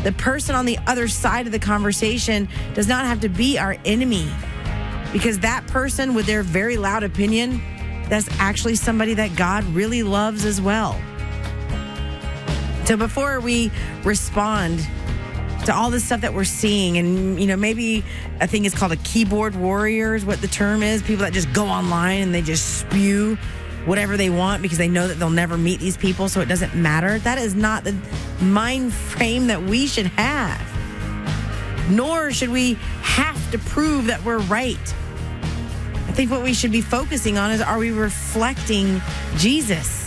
The person on the other side of the conversation does not have to be our enemy, because that person with their very loud opinion, that's actually somebody that God really loves as well. So before we respond to all this stuff that we're seeing, and, maybe I think it's called a keyboard warrior is what the term is, people that just go online and they just spew whatever they want because they know that they'll never meet these people, so it doesn't matter. That is not the mind frame that we should have. Nor should we have to prove that we're right. I think what we should be focusing on is, are we reflecting Jesus?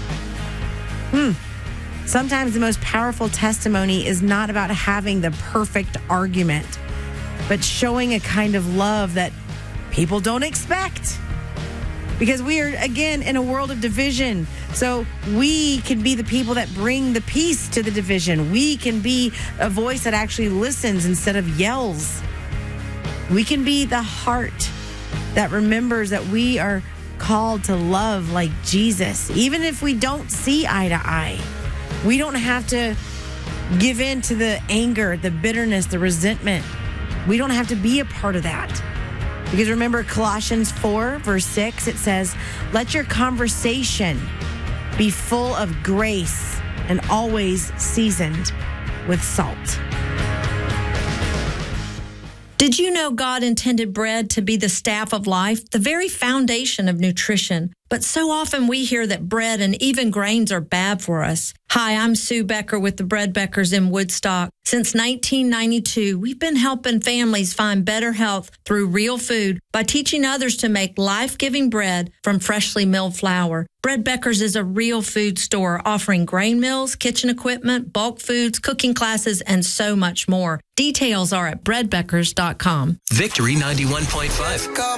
Sometimes the most powerful testimony is not about having the perfect argument, but showing a kind of love that people don't expect. Because we are, again, in a world of division. So we can be the people that bring the peace to the division. We can be a voice that actually listens instead of yells. We can be the heart that remembers that we are called to love like Jesus, even if we don't see eye to eye. We don't have to give in to the anger, the bitterness, the resentment. We don't have to be a part of that. Because remember Colossians 4, verse 6, it says, let your conversation be full of grace and always seasoned with salt. Did you know God intended bread to be the staff of life, the very foundation of nutrition? But so often we hear that bread and even grains are bad for us. Hi, I'm Sue Becker with the Bread Beckers in Woodstock. Since 1992, we've been helping families find better health through real food by teaching others to make life-giving bread from freshly milled flour. Bread Beckers is a real food store offering grain mills, kitchen equipment, bulk foods, cooking classes, and so much more. Details are at breadbeckers.com. Victory 91.5.